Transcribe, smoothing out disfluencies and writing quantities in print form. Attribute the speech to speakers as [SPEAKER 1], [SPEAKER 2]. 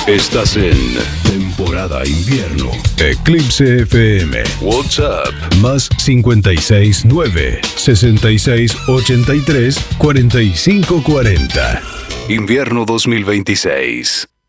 [SPEAKER 1] Estás en temporada invierno. Eclipse FM. WhatsApp más 569 6683 4540. Invierno 2026.